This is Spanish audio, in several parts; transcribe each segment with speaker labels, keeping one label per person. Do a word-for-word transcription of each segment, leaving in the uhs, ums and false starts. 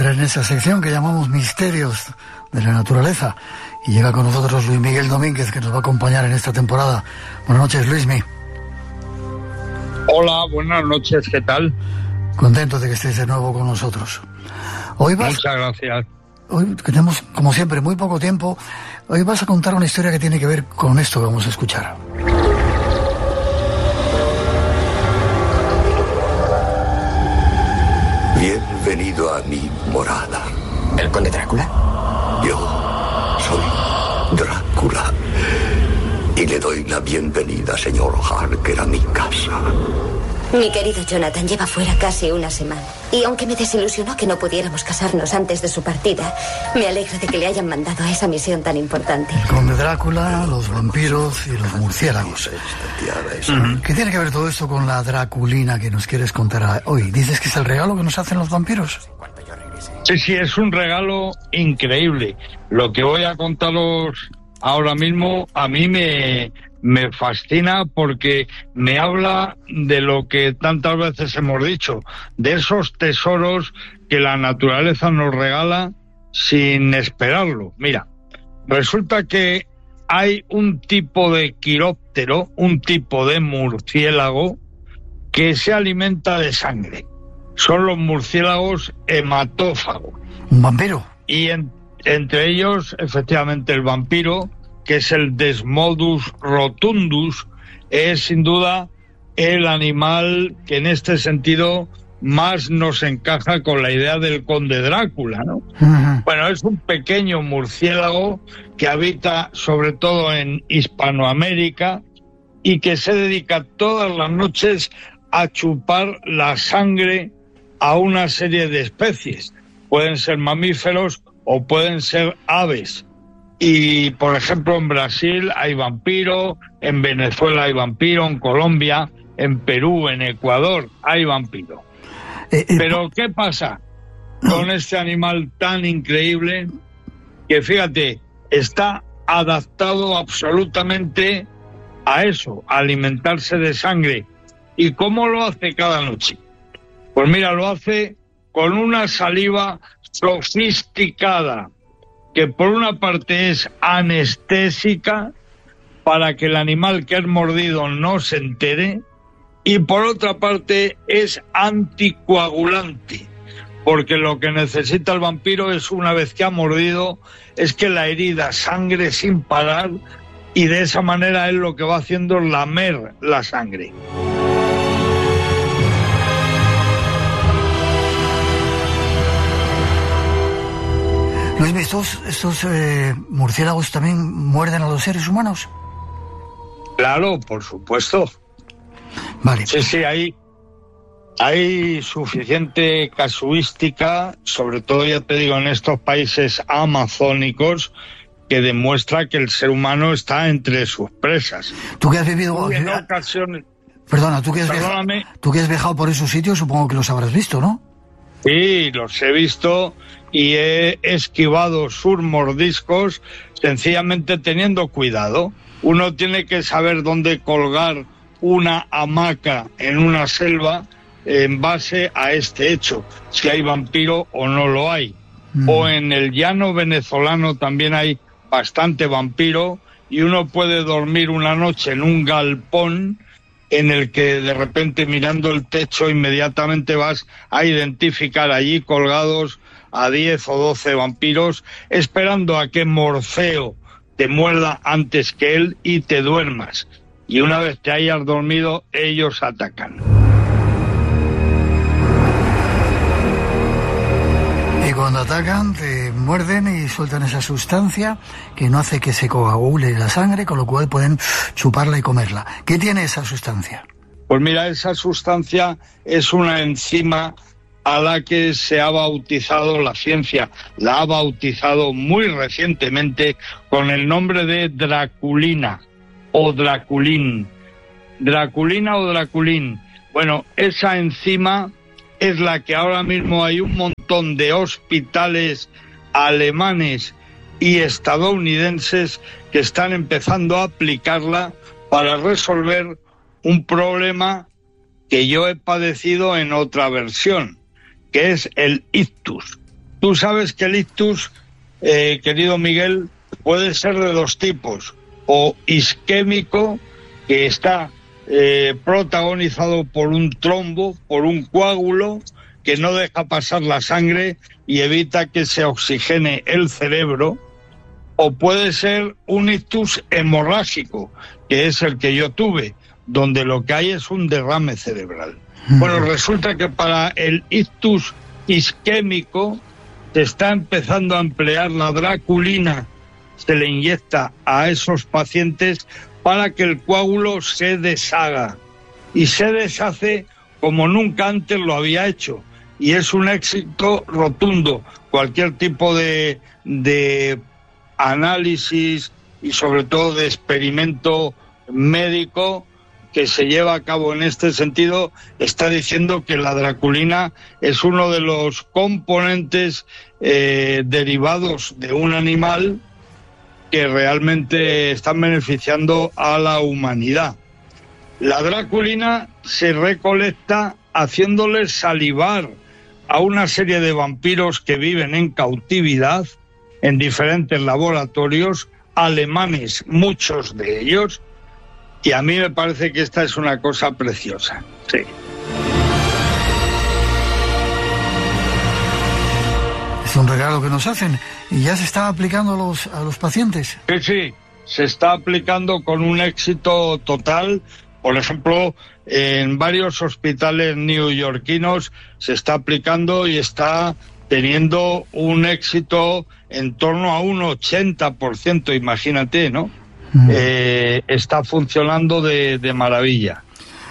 Speaker 1: entrar en esa sección que llamamos Misterios de la Naturaleza. Y llega con nosotros Luis Miguel Domínguez, que nos va a acompañar en esta temporada. Buenas noches, Luismi.
Speaker 2: Hola, buenas noches, ¿qué tal?
Speaker 1: Contento de que estés de nuevo con nosotros. Hoy vas,
Speaker 2: Muchas gracias.
Speaker 1: Hoy tenemos, como siempre, muy poco tiempo. Hoy vas a contar una historia que tiene que ver con esto que vamos a escuchar.
Speaker 3: Bienvenido a mi morada.
Speaker 4: ¿El conde Drácula?
Speaker 3: Yo soy Drácula. Y le doy la bienvenida, señor Harker, a mi casa.
Speaker 5: Mi querido Jonathan lleva fuera casi una semana. Y aunque me desilusionó que no pudiéramos casarnos antes de su partida, me alegro de que le hayan mandado a esa misión tan importante.
Speaker 1: El conde Drácula, los vampiros y los murciélagos. Uh-huh. ¿Qué tiene que ver todo esto con la Draculina que nos quieres contar hoy? ¿Dices que es el regalo que nos hacen los vampiros?
Speaker 2: Sí, sí, es un regalo increíble. Lo que voy a contaros ahora mismo a mí me... me fascina porque me habla de lo que tantas veces hemos dicho, de esos tesoros que la naturaleza nos regala sin esperarlo. Mira, resulta que hay un tipo de quiróptero, un tipo de murciélago que se alimenta de sangre. Son los murciélagos hematófagos.
Speaker 1: ¿Un vampiro?
Speaker 2: Y en, entre ellos, efectivamente, el vampiro, que es el Desmodus rotundus, es sin duda el animal que en este sentido más nos encaja con la idea del conde Drácula, ¿no? Uh-huh. Bueno, es un pequeño murciélago que habita sobre todo en Hispanoamérica y que se dedica todas las noches a chupar la sangre a una serie de especies. Pueden ser mamíferos o pueden ser aves. Y, por ejemplo, en Brasil hay vampiro, en Venezuela hay vampiro, en Colombia, en Perú, en Ecuador hay vampiro. Eh, eh, Pero, ¿qué pasa con este animal tan increíble que, fíjate, está adaptado absolutamente a eso, a alimentarse de sangre? ¿Y cómo lo hace cada noche? Pues mira, lo hace con una saliva sofisticada, que por una parte es anestésica para que el animal que es mordido no se entere, y por otra parte es anticoagulante, porque lo que necesita el vampiro es, una vez que ha mordido, es que la herida sangre sin parar, y de esa manera él lo que va haciendo es lamer la sangre.
Speaker 1: Luis, ¿estos, estos eh, murciélagos también muerden a los seres humanos?
Speaker 2: Claro, por supuesto.
Speaker 1: Vale.
Speaker 2: Sí, sí, hay, hay suficiente casuística, sobre todo, ya te digo, en estos países amazónicos, que demuestra que el ser humano está entre sus presas.
Speaker 1: ¿Tú que has vivido...
Speaker 2: En ocasiones...
Speaker 1: Perdona, ¿tú que, has viajado, tú que has viajado por esos sitios, supongo que los habrás visto, ¿no?
Speaker 2: Sí, los he visto y he esquivado sus mordiscos sencillamente teniendo cuidado. Uno tiene que saber dónde colgar una hamaca en una selva en base a este hecho, si hay vampiro o no lo hay. Mm. O en el llano venezolano también hay bastante vampiro y uno puede dormir una noche en un galpón en el que de repente, mirando el techo, inmediatamente vas a identificar allí colgados a diez o doce vampiros, esperando a que Morfeo te muerda antes que él y te duermas. Y una vez te hayas dormido, ellos atacan.
Speaker 1: Y cuando atacan, te muerden y sueltan esa sustancia que no hace que se coagule la sangre, con lo cual pueden chuparla y comerla. ¿Qué tiene esa sustancia?
Speaker 2: Pues mira, esa sustancia es una enzima a la que se ha bautizado la ciencia, la ha bautizado muy recientemente con el nombre de Draculina o Draculín. Draculina o Draculín. Bueno, esa enzima es la que ahora mismo hay un montón de hospitales alemanes y estadounidenses que están empezando a aplicarla para resolver un problema que yo he padecido en otra versión, que es el ictus. Tú sabes que el ictus, eh, querido Miguel, puede ser de dos tipos, o isquémico, que está eh, protagonizado por un trombo, por un coágulo, que no deja pasar la sangre y evita que se oxigene el cerebro, o puede ser un ictus hemorrágico, que es el que yo tuve, donde lo que hay es un derrame cerebral. Bueno, resulta que para el ictus isquémico se está empezando a emplear la draculina, se le inyecta a esos pacientes para que el coágulo se deshaga, y se deshace como nunca antes lo había hecho, y es un éxito rotundo. Cualquier tipo de, de análisis y sobre todo de experimento médico que se lleva a cabo en este sentido está diciendo que la draculina es uno de los componentes eh, derivados de un animal que realmente están beneficiando a la humanidad. La draculina se recolecta haciéndoles salivar a una serie de vampiros que viven en cautividad en diferentes laboratorios alemanes, muchos de ellos, y a mí me parece que esta es una cosa preciosa. Sí.
Speaker 1: Es un regalo que nos hacen y ya se está aplicando a los, a los pacientes.
Speaker 2: Sí, sí, se está aplicando con un éxito total. Por ejemplo, en varios hospitales neoyorquinos se está aplicando y está teniendo un éxito en torno a un ochenta por ciento, imagínate, ¿no? Mm. Eh, está funcionando de, de maravilla.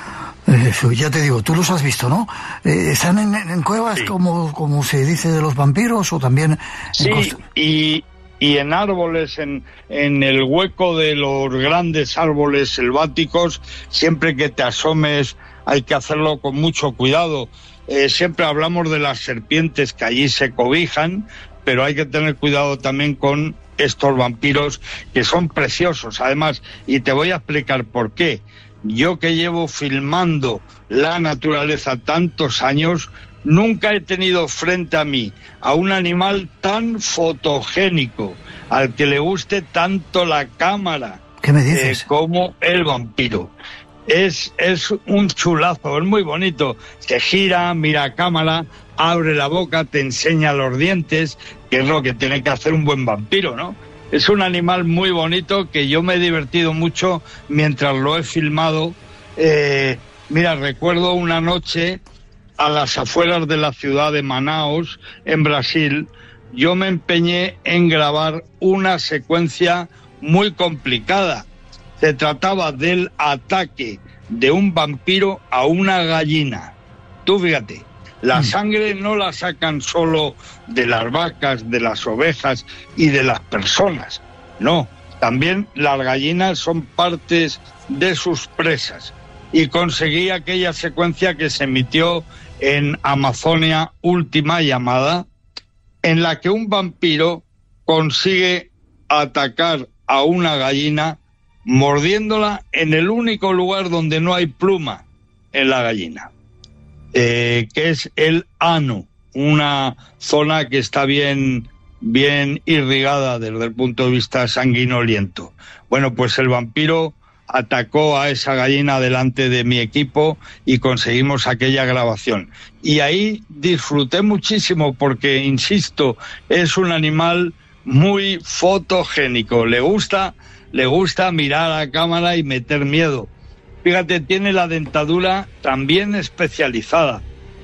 Speaker 1: Eso, ya te digo, tú los has visto, ¿no? Eh, ¿Están en, en cuevas, sí, como, como se dice de los vampiros, o también en
Speaker 2: sí, costa? y, y en árboles, en, en el hueco de los grandes árboles selváticos, siempre que te asomes hay que hacerlo con mucho cuidado. Eh, siempre hablamos de las serpientes que allí se cobijan, pero hay que tener cuidado también con estos vampiros que son preciosos, además, y te voy a explicar por qué. Yo que llevo filmando la naturaleza tantos años, nunca he tenido frente a mí a un animal tan fotogénico, al que le guste tanto la cámara.
Speaker 1: ¿Qué me dices?
Speaker 2: Eh, como el vampiro. Es, es un chulazo, es muy bonito. Se gira, mira a cámara, abre la boca, te enseña los dientes, que es lo que tiene que hacer un buen vampiro, ¿no? Es un animal muy bonito que yo me he divertido mucho mientras lo he filmado. Eh, mira, recuerdo una noche a las afueras de la ciudad de Manaus, en Brasil, yo me empeñé en grabar una secuencia muy complicada. Se trataba del ataque de un vampiro a una gallina. Tú fíjate, la sangre no la sacan solo de las vacas, de las ovejas y de las personas. No, también las gallinas son partes de sus presas. Y conseguí aquella secuencia que se emitió en Amazonia Última Llamada, en la que un vampiro consigue atacar a una gallina mordiéndola en el único lugar donde no hay pluma en la gallina, eh, que es el ano, una zona que está bien, bien irrigada desde el punto de vista sanguinoliento. Bueno, pues el vampiro atacó a esa gallina delante de mi equipo y conseguimos aquella grabación. Y ahí disfruté muchísimo porque, insisto, es un animal muy fotogénico. Le gusta, le gusta mirar a la cámara y meter miedo. Fíjate, tiene la dentadura también especializada.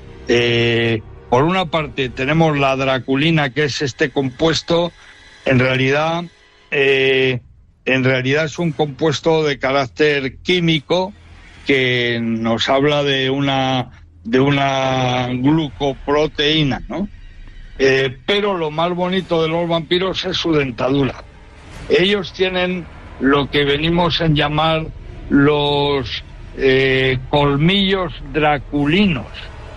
Speaker 2: Eh, por una parte tenemos la draculina, que es este compuesto, en realidad... Eh, En realidad es un compuesto de carácter químico que nos habla de una, de una glucoproteína, ¿no? Eh, pero lo más bonito de los vampiros es su dentadura. Ellos tienen lo que venimos a llamar los eh, colmillos draculinos.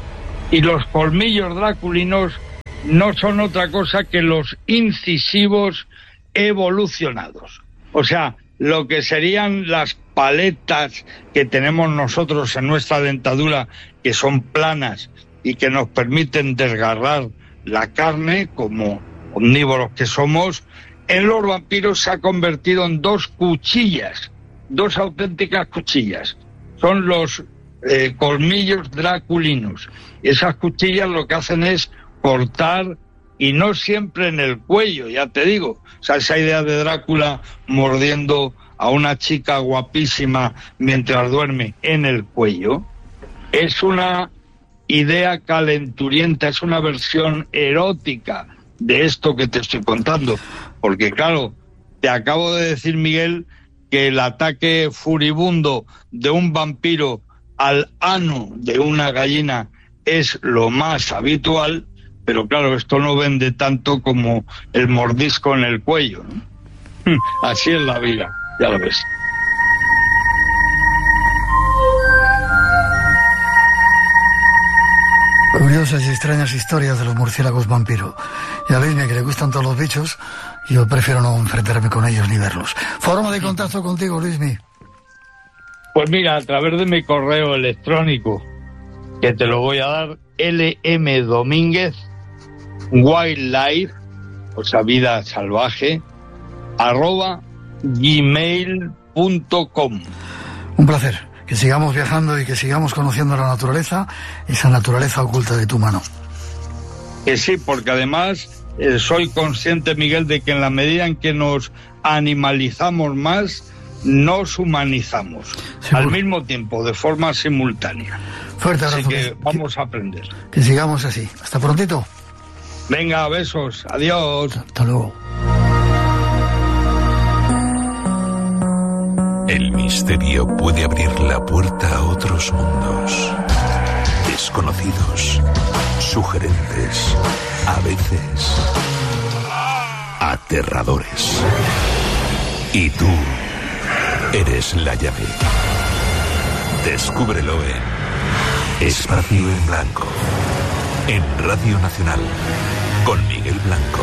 Speaker 2: Y los colmillos draculinos no son otra cosa que los incisivos evolucionados. O sea, lo que serían las paletas que tenemos nosotros en nuestra dentadura, que son planas y que nos permiten desgarrar la carne, como omnívoros que somos, en los vampiros se ha convertido en dos cuchillas, dos auténticas cuchillas. Son los eh, colmillos draculinos. Esas cuchillas lo que hacen es cortar, y no siempre en el cuello, ya te digo. O sea, esa idea de Drácula mordiendo a una chica guapísima mientras duerme en el cuello, es una idea calenturienta, es una versión erótica de esto que te estoy contando. Porque claro, te acabo de decir, Miguel, que el ataque furibundo de un vampiro al ano de una gallina es lo más habitual, pero claro, esto no vende tanto como el mordisco en el cuello, ¿no? Así es la vida, ya lo ves.
Speaker 1: Curiosas y extrañas historias de los murciélagos vampiro. Ya veis, que le gustan todos los bichos, yo prefiero no enfrentarme con ellos ni verlos. Forma de contacto contigo, Luismi.
Speaker 2: Pues mira, a través de mi correo electrónico, que te lo voy a dar, lmdomínguez, wildlife, o sea, vida salvaje, arroba gmail punto com.
Speaker 1: Un placer. Que sigamos viajando y que sigamos conociendo la naturaleza, esa naturaleza oculta de tu mano.
Speaker 2: Que sí, porque además eh, soy consciente, Miguel, de que en la medida en que nos animalizamos más, nos humanizamos. Seguro. Al mismo tiempo, de forma simultánea.
Speaker 1: Fuerte abrazo.
Speaker 2: Así que, que vamos
Speaker 1: que,
Speaker 2: a aprender.
Speaker 1: Que sigamos así. Hasta prontito.
Speaker 2: Venga, besos. Adiós.
Speaker 1: Hasta luego.
Speaker 4: El misterio puede abrir la puerta a otros mundos, desconocidos, sugerentes, a veces aterradores. Y tú eres la llave. Descúbrelo en Espacio en Blanco, en Radio Nacional, con Miguel Blanco.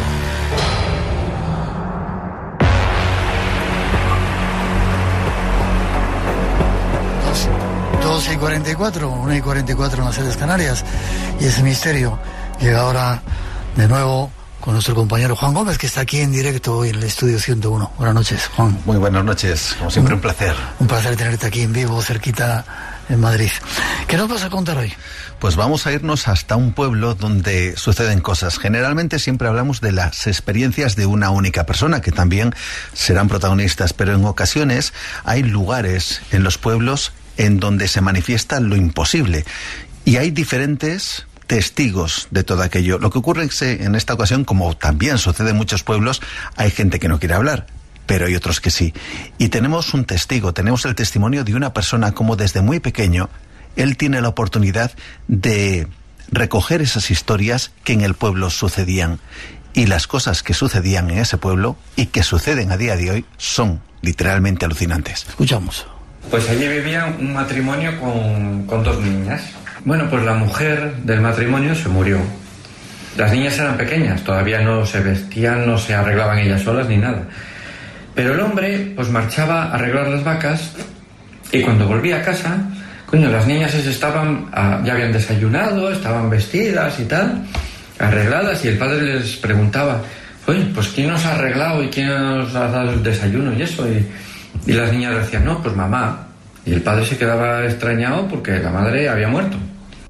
Speaker 1: dos y cuarenta y cuatro, una y cuarenta y cuatro en las Islas Canarias. Y ese misterio llega ahora de nuevo con nuestro compañero Juan Gómez, que está aquí en directo hoy en el estudio ciento uno. Buenas noches, Juan.
Speaker 6: Muy buenas noches, como siempre un, un placer.
Speaker 1: Un placer tenerte aquí en vivo, cerquita en Madrid. ¿Qué nos vas a contar hoy?
Speaker 6: Pues vamos a irnos hasta un pueblo donde suceden cosas. Generalmente siempre hablamos de las experiencias de una única persona, que también serán protagonistas, pero en ocasiones hay lugares en los pueblos en donde se manifiesta lo imposible. Y hay diferentes testigos de todo aquello. Lo que ocurre es que en esta ocasión, como también sucede en muchos pueblos, hay gente que no quiere hablar, pero hay otros que sí. Y tenemos un testigo, tenemos el testimonio de una persona como desde muy pequeño, él tiene la oportunidad de recoger esas historias que en el pueblo sucedían. Y las cosas que sucedían en ese pueblo y que suceden a día de hoy son literalmente alucinantes.
Speaker 1: Escuchamos.
Speaker 7: Pues allí vivía un matrimonio con, con dos niñas. Bueno, pues la mujer del matrimonio se murió. Las niñas eran pequeñas, todavía no se vestían, no se arreglaban ellas solas ni nada. Pero el hombre pues marchaba a arreglar las vacas y cuando volvía a casa, coño, las niñas estaban, ya habían desayunado, estaban vestidas y tal, arregladas, y el padre les preguntaba, oye, pues ¿quién nos ha arreglado y quién nos ha dado el desayuno y eso? Y, y las niñas decían, no, pues mamá. Y el padre se quedaba extrañado porque la madre había muerto.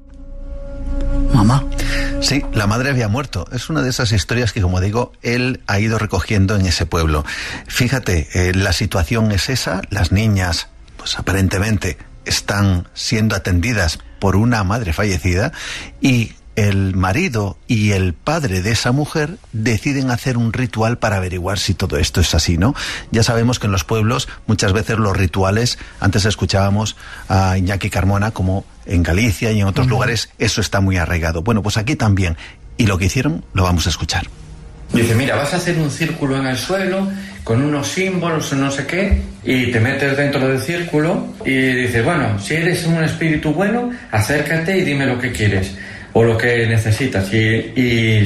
Speaker 1: Mamá.
Speaker 6: Sí, la madre había muerto. Es una de esas historias que, como digo, él ha ido recogiendo en ese pueblo. Fíjate, eh, la situación es esa, las niñas, pues aparentemente están siendo atendidas por una madre fallecida y el marido y el padre de esa mujer deciden hacer un ritual para averiguar si todo esto es así, ¿no? Ya sabemos que en los pueblos muchas veces los rituales, antes escuchábamos a Iñaki Carmona como en Galicia y en otros uh-huh. lugares, eso está muy arraigado. Bueno, pues aquí también. Y lo que hicieron lo vamos a escuchar.
Speaker 7: Dice, mira, vas a hacer un círculo en el suelo con unos símbolos o no sé qué, y te metes dentro del círculo y dices, bueno, si eres un espíritu bueno, acércate y dime lo que quieres o lo que necesitas. Y, y